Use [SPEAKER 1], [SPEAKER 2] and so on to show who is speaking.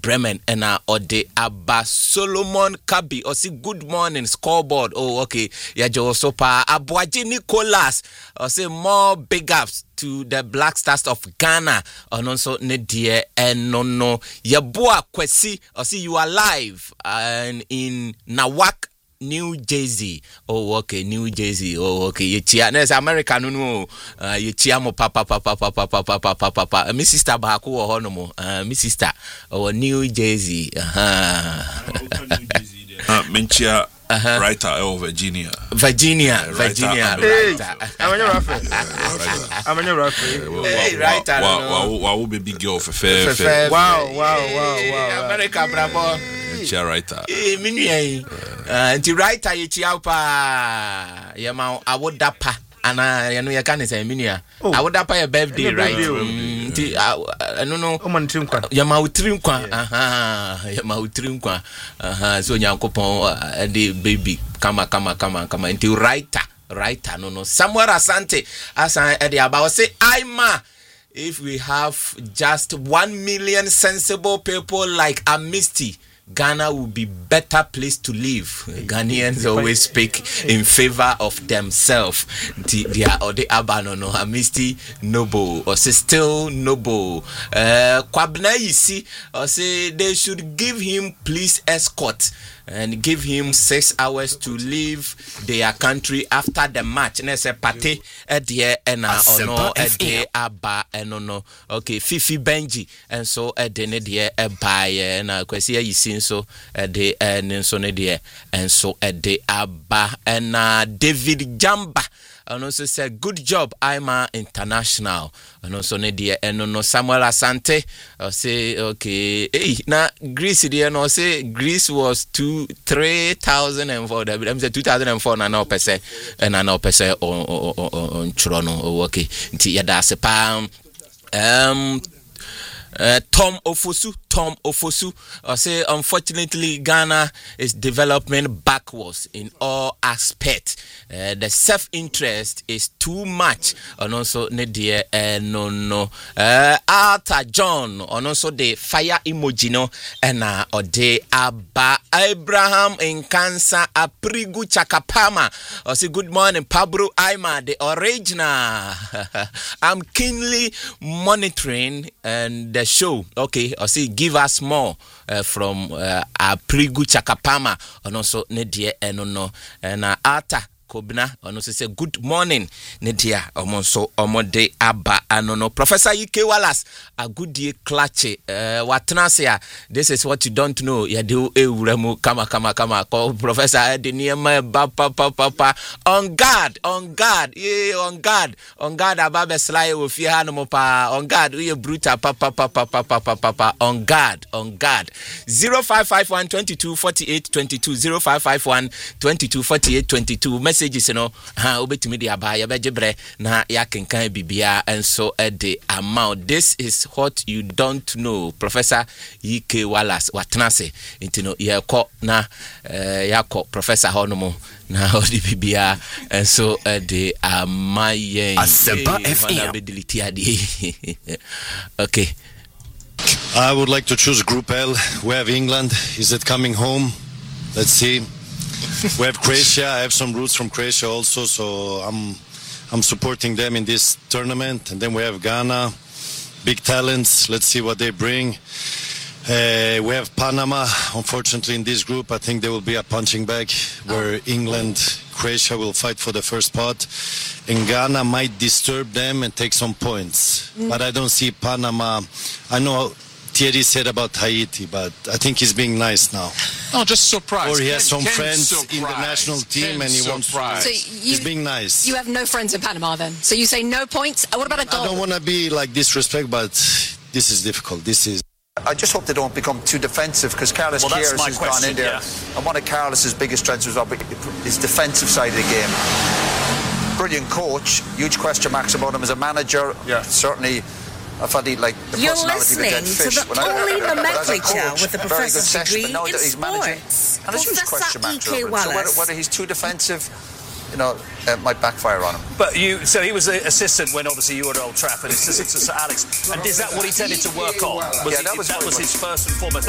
[SPEAKER 1] Bremen and Ode Abba Solomon Kabi or say good morning scoreboard. Oh, okay. Yeah, Joe Sopa Abuaji Nicholas or say more big ups to the Black Stars of Ghana. And also Nedie and no Yabua Kwesi or see you are live and in Nawak, New Jersey. Oh, okay, New Jersey. Oh, okay. You cheer. There's American no. You cheer mo papa. My sister Baku or Honomo. My sister. Oh, New Jersey.
[SPEAKER 2] Menchia. Writer of Virginia.
[SPEAKER 1] Virginia.
[SPEAKER 3] Writer. I'm a referee.
[SPEAKER 1] Writer.
[SPEAKER 2] Wow, baby girl for fair.
[SPEAKER 3] Wow.
[SPEAKER 1] America, bravo.
[SPEAKER 2] Menchia writer.
[SPEAKER 1] Mini. The writer you cheer pa. Yama awodapa. Ana you know you can say minia. Awodapa your birthday, right? I don't know. Yama utrim kwa. Yama utrim kwa. So nyankopon the baby kama into writer no Samuel Asante asa e dey about say Aima, if we have just 1 million sensible people like Amnesty, Ghana will be better place to live. Ghanaians always speak in favor of themselves. They are the abanono Amnesty noble or say still noble. Kwabna Yisi or say they should give him police escort and give him 6 hours to leave their country after the match. And say party there and no aba no. Okay, Fifi Benji and so dene there by and kwesi yisin so de and so ne there and so de aba and David Jamba and also said good job Aima International and also ne there and no Samuel Asante say okay hey na Greece there no say Greece was 3,004 I'm say 2004 na no percent and na no percent on Toronto okay nti yada se pa Tom Ofosu say unfortunately Ghana is developing backwards in all aspects. The self-interest is too much and also Nadia no Alta John and also the fire emoji no and Ode Abba Abraham in Cancer Aprigu Chakapama or say good morning Pablo Aima the original. I'm keenly monitoring and the show. Okay, I see give us more from Aprigu Chakapama and also Nedia and Ata Kobna and also say good morning Nedia omonso omode aba anono Professor Ike Wallace a good day clutch watnasia. This is what you don't know. Ya do ewuremu kama call Professor Deniema papa on guard yeah on guard ababe slide wo fie hanu pa on guard we brutal papa on guard 0551 22 48 22 0551 22 48 22 messages no obetimi de abaya bejebre na yakenkan bibia and so the amount. This is what you don't know. Professor Ike Wallace watnase intino yako na yako Professor Honomo na odi bibia and so the amaye
[SPEAKER 4] Aseba FM
[SPEAKER 1] okay.
[SPEAKER 5] I would like to choose Group L. We have England. Is it coming home? Let's see. We have Croatia. I have some roots from Croatia also, so I'm supporting them in this tournament. And then we have Ghana, big talents. Let's see what they bring. We have Panama. Unfortunately, in this group, I think there will be a punching bag where England, Croatia will fight for the first spot, and Ghana might disturb them and take some points. But I don't see Panama. I know Thierry said about Haiti, but I think he's being nice now.
[SPEAKER 4] Oh, just surprised.
[SPEAKER 5] Or he has some friends in the national team and he wants to.
[SPEAKER 4] So
[SPEAKER 5] he's being nice.
[SPEAKER 6] You have no friends in Panama then? So you say no points? What about a goal?
[SPEAKER 5] I don't want to be like disrespect, but this is difficult.
[SPEAKER 7] I just hope they don't become too defensive because Carlos Queiroz has gone in there. And one of Carlos's biggest strengths was his defensive side of the game. Brilliant coach, huge question marks about him as a manager. Yeah. Certainly, I thought he like the
[SPEAKER 8] You're
[SPEAKER 7] personality of a dead
[SPEAKER 8] listening
[SPEAKER 7] fish.
[SPEAKER 8] to the only nomenclature with a professor's degree in
[SPEAKER 7] he's managing.
[SPEAKER 8] sports.
[SPEAKER 7] And there's huge question marks
[SPEAKER 8] Professor
[SPEAKER 7] over
[SPEAKER 8] Ike
[SPEAKER 7] him.
[SPEAKER 8] Wallace.
[SPEAKER 7] So whether he's too defensive, might backfire on him.
[SPEAKER 9] But so he was the assistant when obviously you were at Old Trafford, assistant to Sir Alex. And is that what he tended to work on? That was his first and foremost.